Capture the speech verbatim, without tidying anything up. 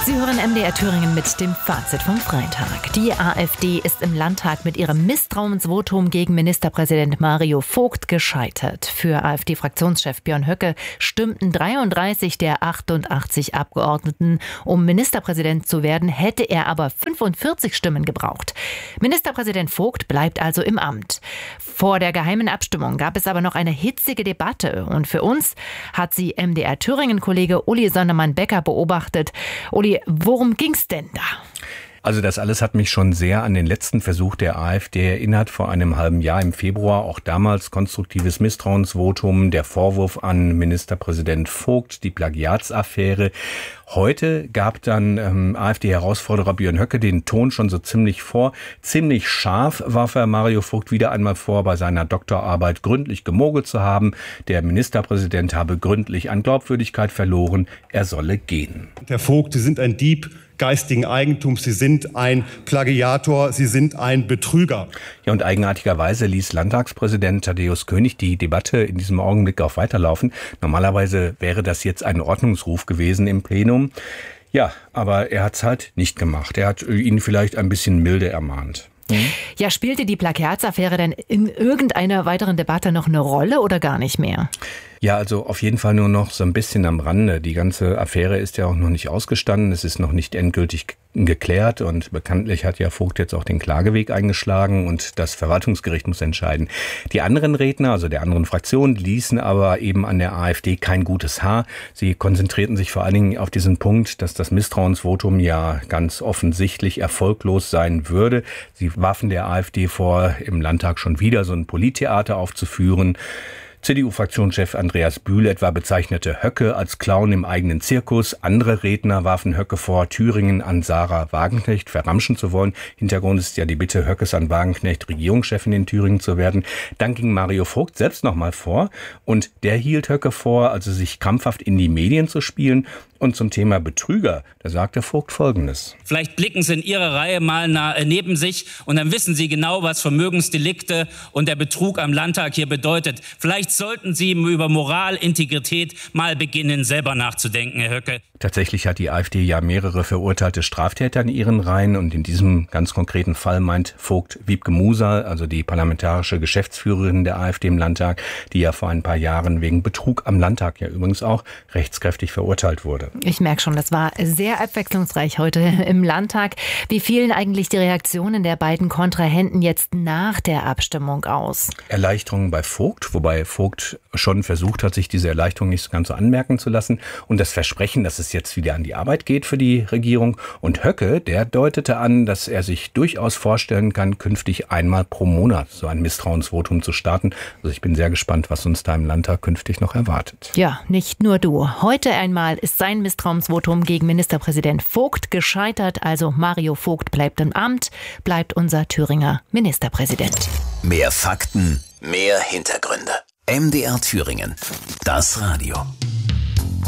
Sie hören M D R Thüringen mit dem Fazit vom Freitag. Die AfD ist im Landtag mit ihrem Misstrauensvotum gegen Ministerpräsident Mario Vogt gescheitert. Für AfD-Fraktionschef Björn Höcke stimmten dreiunddreißig der achtundachtzig Abgeordneten. Um Ministerpräsident zu werden, hätte er aber fünfundvierzig Stimmen gebraucht. Ministerpräsident Vogt bleibt also im Amt. Vor der geheimen Abstimmung gab es aber noch eine hitzige Debatte. Und für uns hat sie M D R Thüringen-Kollege Uli Sondermann-Becker beobachtet. Uli, worum ging's denn da? Also das alles hat mich schon sehr an den letzten Versuch der AfD erinnert, vor einem halben Jahr im Februar. Auch damals konstruktives Misstrauensvotum, der Vorwurf an Ministerpräsident Vogt, die Plagiatsaffäre. Heute gab dann ähm, AfD-Herausforderer Björn Höcke den Ton schon so ziemlich vor. Ziemlich scharf warf er Mario Vogt wieder einmal vor, bei seiner Doktorarbeit gründlich gemogelt zu haben. Der Ministerpräsident habe gründlich an Glaubwürdigkeit verloren. Er solle gehen. Herr Vogt, Sie sind ein Dieb geistigen Eigentums, Sie sind ein Plagiator, Sie sind ein Betrüger. Ja, und eigenartigerweise ließ Landtagspräsident Thaddäus König die Debatte in diesem Augenblick auch weiterlaufen. Normalerweise wäre das jetzt ein Ordnungsruf gewesen im Plenum. Ja, aber er hat es halt nicht gemacht. Er hat ihn vielleicht ein bisschen milde ermahnt. Ja, spielte die Plagiatsaffäre denn in irgendeiner weiteren Debatte noch eine Rolle oder gar nicht mehr? Ja, also auf jeden Fall nur noch so ein bisschen am Rande. Die ganze Affäre ist ja auch noch nicht ausgestanden. Es ist noch nicht endgültig geklärt und bekanntlich hat ja Vogt jetzt auch den Klageweg eingeschlagen und das Verwaltungsgericht muss entscheiden. Die anderen Redner, also der anderen Fraktionen, ließen aber eben an der AfD kein gutes Haar. Sie konzentrierten sich vor allen Dingen auf diesen Punkt, dass das Misstrauensvotum ja ganz offensichtlich erfolglos sein würde. Sie warfen der AfD vor, im Landtag schon wieder so ein Polittheater aufzuführen. C D U-Fraktionschef Andreas Bühl etwa bezeichnete Höcke als Clown im eigenen Zirkus. Andere Redner warfen Höcke vor, Thüringen an Sarah Wagenknecht verramschen zu wollen. Hintergrund ist ja die Bitte Höckes an Wagenknecht, Regierungschefin in Thüringen zu werden. Dann ging Mario Vogt selbst nochmal vor und der hielt Höcke vor, also sich krampfhaft in die Medien zu spielen. Und zum Thema Betrüger, da sagte Vogt Folgendes. Vielleicht blicken Sie in Ihre Reihe mal nah, äh, neben sich und dann wissen Sie genau, was Vermögensdelikte und der Betrug am Landtag hier bedeutet. Vielleicht sollten Sie über Moral, Integrität mal beginnen, selber nachzudenken, Herr Höcke. Tatsächlich hat die AfD ja mehrere verurteilte Straftäter in ihren Reihen und in diesem ganz konkreten Fall meint Vogt Wiebke Musal, also die parlamentarische Geschäftsführerin der AfD im Landtag, die ja vor ein paar Jahren wegen Betrug am Landtag ja übrigens auch rechtskräftig verurteilt wurde. Ich merke schon, das war sehr abwechslungsreich heute im Landtag. Wie fielen eigentlich die Reaktionen der beiden Kontrahenten jetzt nach der Abstimmung aus? Erleichterung bei Vogt, wobei Vogt schon versucht hat, sich diese Erleichterung nicht so ganz so anmerken zu lassen. Und das Versprechen, dass es jetzt wieder an die Arbeit geht für die Regierung. Und Höcke, der deutete an, dass er sich durchaus vorstellen kann, künftig einmal pro Monat so ein Misstrauensvotum zu starten. Also ich bin sehr gespannt, was uns da im Landtag künftig noch erwartet. Ja, nicht nur du. Heute einmal ist sein Misstrauensvotum gegen Ministerpräsident Vogt gescheitert. Also Mario Vogt bleibt im Amt, bleibt unser Thüringer Ministerpräsident. Mehr Fakten, mehr Hintergründe. M D R Thüringen. Das Radio.